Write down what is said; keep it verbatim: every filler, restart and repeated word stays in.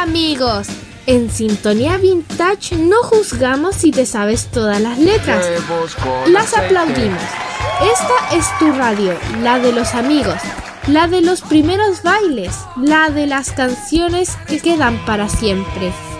amigos! En Sintonía Vintage no juzgamos si te sabes todas las letras. Las aplaudimos. Esta es tu radio, la de los amigos, la de los primeros bailes, la de las canciones que quedan para siempre.